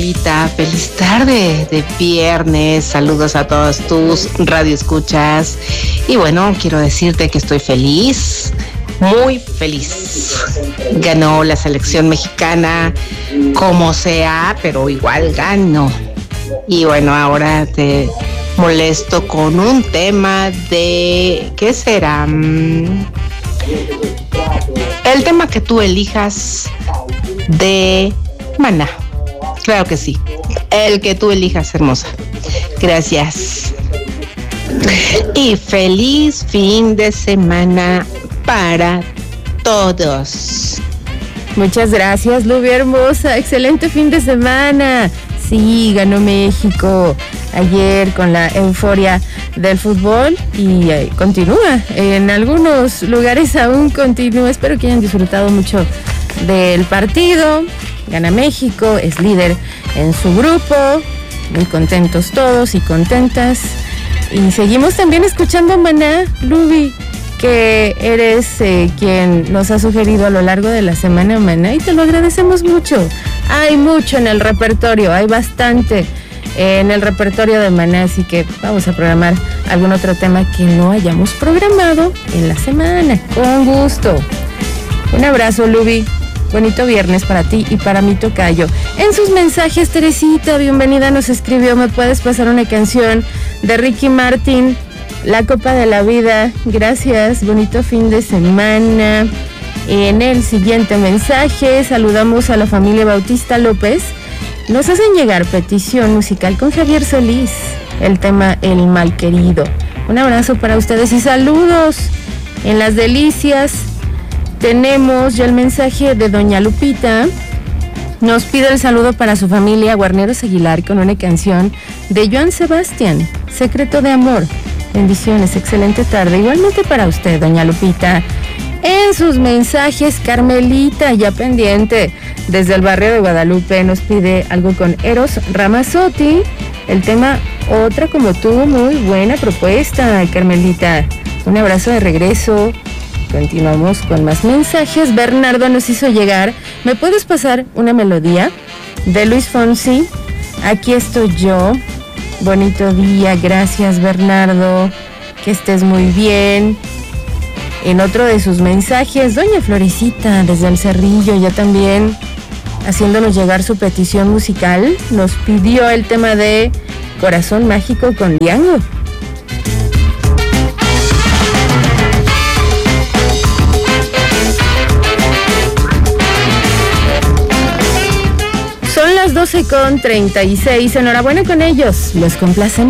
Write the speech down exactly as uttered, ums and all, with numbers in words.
Carlita, feliz tarde de viernes, saludos a todos tus radioescuchas y bueno, quiero decirte que estoy feliz, muy feliz. Ganó la selección mexicana como sea, pero igual ganó. Y bueno, ahora te molesto con un tema de, ¿qué será? El tema que tú elijas de Maná. Claro que sí. El que tú elijas, hermosa. Gracias. Y feliz fin de semana para todos. Muchas gracias, Lubi hermosa. Excelente fin de semana. Sí, ganó México ayer con la euforia del fútbol y eh, continúa. En algunos lugares aún continúa. Espero que hayan disfrutado mucho del partido. Gana México, es líder en su grupo. Muy contentos todos y contentas. Y seguimos también escuchando Maná, Lubi, que eres eh, quien nos ha sugerido a lo largo de la semana Maná y te lo agradecemos mucho. Hay mucho en el repertorio, hay bastante en el repertorio de Maná, así que vamos a programar algún otro tema que no hayamos programado en la semana, con gusto. Un abrazo, Lubi. Bonito viernes para ti y para mi tocayo. En sus mensajes, Teresita, bienvenida, nos escribió, ¿me puedes pasar una canción de Ricky Martin, La Copa de la Vida? Gracias, bonito fin de semana. En el siguiente mensaje, saludamos a la familia Bautista López. Nos hacen llegar petición musical con Javier Solís, el tema El Malquerido. Un abrazo para ustedes y saludos. En Las Delicias tenemos ya el mensaje de doña Lupita. Nos pide el saludo para su familia Guarneros Aguilar con una canción de Joan Sebastián, Secreto de Amor. Bendiciones, excelente tarde. Igualmente para usted, doña Lupita. En sus mensajes, Carmelita, ya pendiente, desde el barrio de Guadalupe, nos pide algo con Eros Ramazzotti. El tema Otra como tú, muy buena propuesta, Carmelita. Un abrazo de regreso. Continuamos con más mensajes. Bernardo nos hizo llegar. ¿Me puedes pasar una melodía de Luis Fonsi? Aquí estoy yo. Bonito día, gracias Bernardo. Que estés muy bien. En otro de sus mensajes, doña Florecita desde el Cerrillo, ya también haciéndonos llegar su petición musical, nos pidió el tema de Corazón Mágico con Diango. Son las doce con treinta y seis. Enhorabuena con ellos. Los complacen.